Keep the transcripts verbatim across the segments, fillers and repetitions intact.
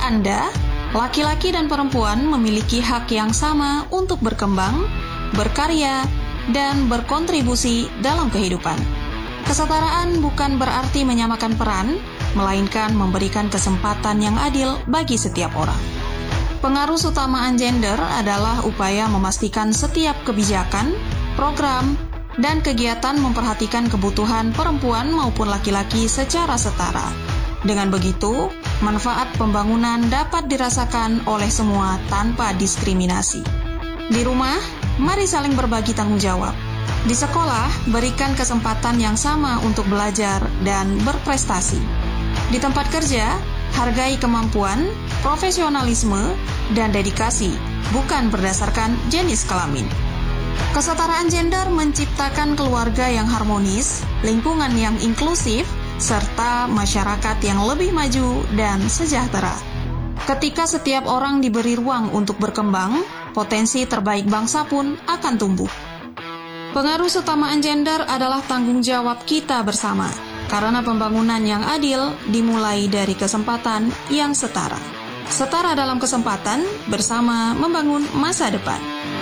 Anda, laki-laki dan perempuan memiliki hak yang sama untuk berkembang, berkarya, dan berkontribusi dalam kehidupan. Kesetaraan bukan berarti menyamakan peran, melainkan memberikan kesempatan yang adil bagi setiap orang. Pengaruh utamaan gender adalah upaya memastikan setiap kebijakan, program, dan kegiatan memperhatikan kebutuhan perempuan maupun laki-laki secara setara. Dengan begitu, manfaat pembangunan dapat dirasakan oleh semua tanpa diskriminasi. Di rumah, mari saling berbagi tanggung jawab. Di sekolah, berikan kesempatan yang sama untuk belajar dan berprestasi. Di tempat kerja, hargai kemampuan, profesionalisme, dan dedikasi, bukan berdasarkan jenis kelamin. Kesetaraan gender menciptakan keluarga yang harmonis, lingkungan yang inklusif, serta masyarakat yang lebih maju dan sejahtera. Ketika setiap orang diberi ruang untuk berkembang, potensi terbaik bangsa pun akan tumbuh. Pengaruh utamaan gender adalah tanggung jawab kita bersama, karena pembangunan yang adil dimulai dari kesempatan yang setara. Setara dalam kesempatan, bersama membangun masa depan.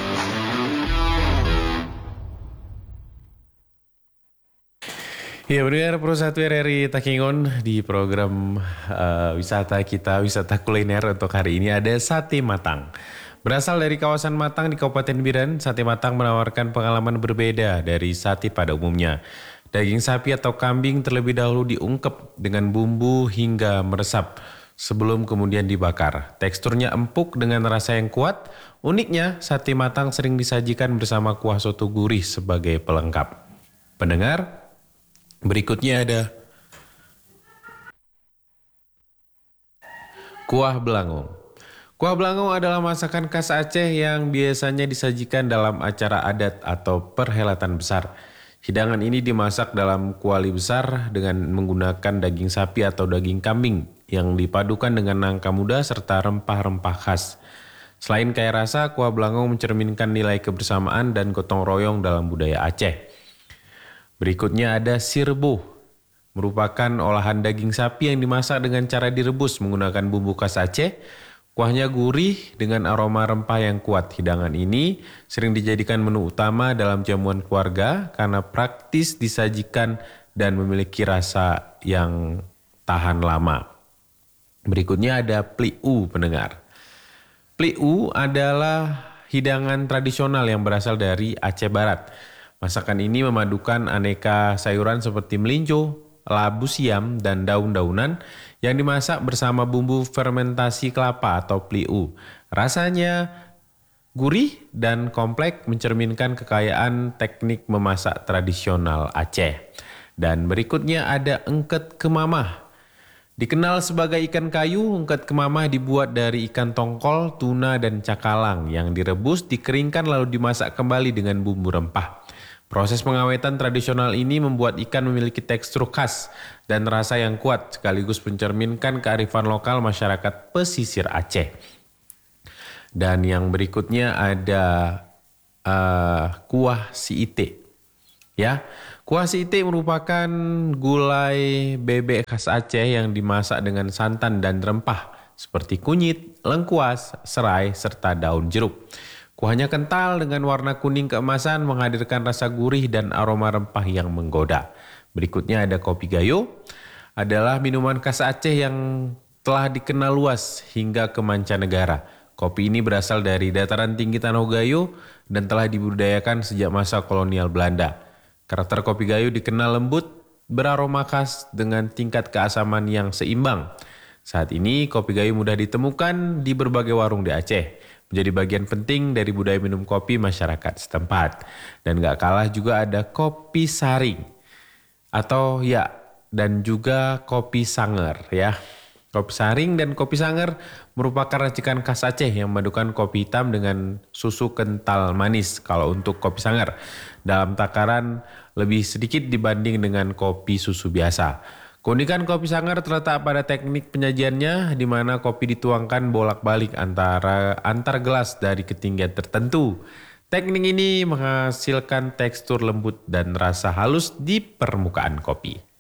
Ya, mendengar Pro satu R R I Takengon di program uh, wisata kita, wisata kuliner untuk hari ini ada sate matang. Berasal dari kawasan Matang di Kabupaten Biren, sate matang menawarkan pengalaman berbeda dari sate pada umumnya. Daging sapi atau kambing terlebih dahulu diungkep dengan bumbu hingga meresap sebelum kemudian dibakar. Teksturnya empuk dengan rasa yang kuat. Uniknya, sate matang sering disajikan bersama kuah soto gurih sebagai pelengkap. Pendengar, berikutnya ada kuah belangong. Kuah belangong adalah masakan khas Aceh yang biasanya disajikan dalam acara adat atau perhelatan besar. Hidangan ini dimasak dalam kuali besar dengan menggunakan daging sapi atau daging kambing yang dipadukan dengan nangka muda serta rempah-rempah khas. Selain kaya rasa, kuah belangong mencerminkan nilai kebersamaan dan gotong royong dalam budaya Aceh. Berikutnya ada sirbo, merupakan olahan daging sapi yang dimasak dengan cara direbus menggunakan bumbu khas Aceh. Kuahnya gurih dengan aroma rempah yang kuat. Hidangan ini sering dijadikan menu utama dalam jamuan keluarga karena praktis disajikan dan memiliki rasa yang tahan lama. Berikutnya ada pliu, pendengar. Pliu adalah hidangan tradisional yang berasal dari Aceh Barat. Masakan ini memadukan aneka sayuran seperti melinjo, labu siam, dan daun-daunan yang dimasak bersama bumbu fermentasi kelapa atau pliu. Rasanya gurih dan kompleks mencerminkan kekayaan teknik memasak tradisional Aceh. Dan berikutnya ada engket kemamah. Dikenal sebagai ikan kayu, engket kemamah dibuat dari ikan tongkol, tuna, dan cakalang yang direbus, dikeringkan lalu dimasak kembali dengan bumbu rempah. Proses pengawetan tradisional ini membuat ikan memiliki tekstur khas dan rasa yang kuat sekaligus mencerminkan kearifan lokal masyarakat pesisir Aceh. Dan yang berikutnya ada uh, kuah siite. Ya, kuah siite merupakan gulai bebek khas Aceh yang dimasak dengan santan dan rempah seperti kunyit, lengkuas, serai, serta daun jeruk. Kuahnya kental dengan warna kuning keemasan menghadirkan rasa gurih dan aroma rempah yang menggoda. Berikutnya ada kopi gayo, adalah minuman khas Aceh yang telah dikenal luas hingga ke mancanegara. Kopi ini berasal dari dataran tinggi Tanah Gayo dan telah dibudidayakan sejak masa kolonial Belanda. Karakter kopi gayo dikenal lembut, beraroma khas dengan tingkat keasaman yang seimbang. Saat ini kopi gayo mudah ditemukan di berbagai warung di Aceh. Menjadi bagian penting dari budaya minum kopi masyarakat setempat. Dan gak kalah juga ada kopi saring. Atau ya, dan juga kopi sanger ya. Kopi saring dan kopi sanger merupakan racikan khas Aceh yang memadukan kopi hitam dengan susu kental manis kalau untuk kopi sanger. Dalam takaran lebih sedikit dibanding dengan kopi susu biasa. Keunikan kopi sanger terletak pada teknik penyajiannya di mana kopi dituangkan bolak-balik antara antar gelas dari ketinggian tertentu. Teknik ini menghasilkan tekstur lembut dan rasa halus di permukaan kopi.